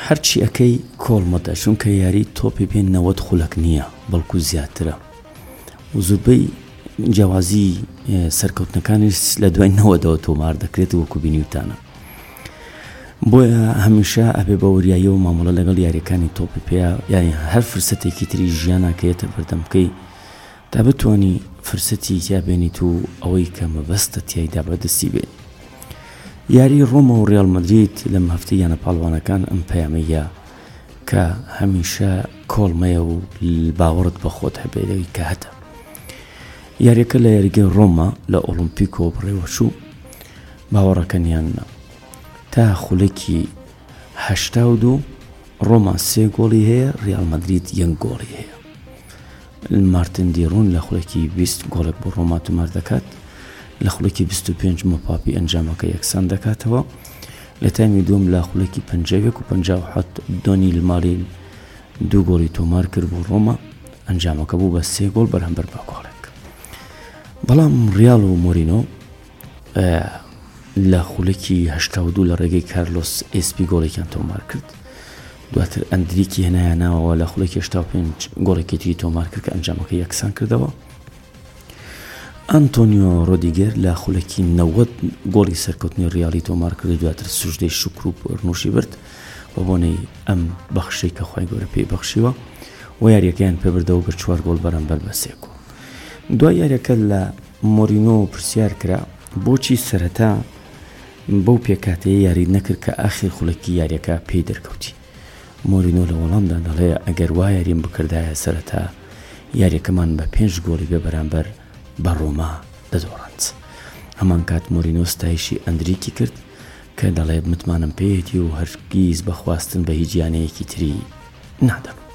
هەرچی ئەەکەی کۆڵمەدە چونکە یاری تۆپی پێ 90 خولەک نییە بەڵکو زیاترە و زۆربەی جیاوازی سەرکەوتنەکانیش لە دوای 90ەوە تۆمار دەکرێت وەکو بینیوتانە بۆیە هەمیشە ئەبێ بە وریایی و مامەڵە لەگەڵ یاریەکانی تۆپی پێە یانی هەر فرسەتێکی تری ژیانناکەیەتە بەردەم بکەی تا بتوانی فرسەتی تیابێنیت و ئەوەی کە مەبەستە تیایدا بەدەستی بێت یاری ڕۆما و ڕیال مەدرید لەم هەفتەی یانە پاڵوانەکان ئەم پەیامەیە کە هەمیشە کۆڵمەیە و باوەڕت بە خۆت هەبێتەوەی کە هەتە یاریەکە لە یاریگەی ڕۆما لە ئۆلیمپیکۆ بڕێوەچوو باوەڕەکەنیان تا خولەکی 82 ڕۆما 3 گۆڵی هەیە ڕیال مەدرید 1 گۆڵی هەیە مارتن دیڕون لە خولەکی 20 گۆڵێک بۆ ڕۆما تومار دەکات لە خولەکی 25 مۆپاپی ئەنجامەکە یەکسان دەکاتەوە لە تایمی دوم لە خولەکی 50 و 57 دۆنی لماری 2 گۆڵی تۆمار کرد بۆ ڕۆما ئەنجامەکە بوو بە 3 گۆڵ بەرامبەر بە گۆڵێک بەڵام ڕیال و مۆرینۆ لە خولەکی 82 لە ڕێگەی کارلۆس ئێسپی گۆڵێکیان تۆمار کرد دواتر ئەندریکی هێنایاناوەوە لە خولەکی 85 گۆڵێکێتی تۆمار کرد کە ئەنجامەکە یەکسان کردەوە ئەنتۆنیۆ ڕۆدیگەر لە خولەکی 90 گۆڵی سەرکەوتنی ڕیالی تۆمار کرد دواتر سوژدەی شکر و پڕنووشی برد بە بۆنەی ئەم بەخشەی کە خوای گەورە پێی بەخشیوە و یاریەکەیان پێبردەوە بە 4 گۆڵ بەرامبەر بە 3 گۆڵ دوای یاریەکە لە مۆرینۆ پرسیار کرا بۆچی سەرەتا بەو پێکاتەیە یاری نەکرد کە ئاخر خولەکی یاریەکە پێی دەرکەوتی مۆرینۆ لە وەڵامدا دەڵێ ئەگەر وا یاریم بکردایە سەرەتا یاریەکەمان بە 5 گۆڵی بێ بەرامبەر بە ڕۆما دەدۆڕاند هەمان کات مۆرینۆ ستایشی ئەندریکی کرد کە دەڵێ متمانم پێیەتی و هەرگیز بەخواستن بە هیچ یانەیەکی تری نادەم